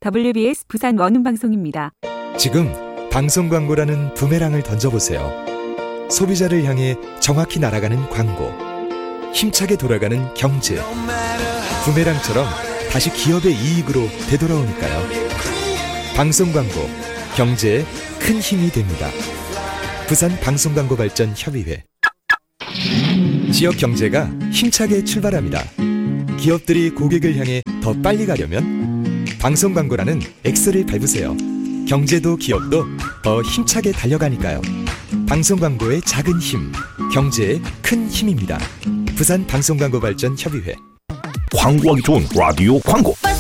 WBS 부산 원음방송입니다. 지금 방송 광고라는 부메랑을 던져보세요. 소비자를 향해 정확히 날아가는 광고, 힘차게 돌아가는 경제, 부메랑처럼 다시 기업의 이익으로 되돌아오니까요. 방송 광고, 경제에 큰 힘이 됩니다. 부산 방송광고발전협의회. 지역 경제가 힘차게 출발합니다. 기업들이 고객을 향해 더 빨리 가려면 방송 광고라는 X를 밟으세요. 경제도 기업도 더 힘차게 달려가니까요. 방송 광고의 작은 힘, 경제의 큰 힘입니다. 부산 방송광고발전협의회. 광고하기 좋은 라디오 광고.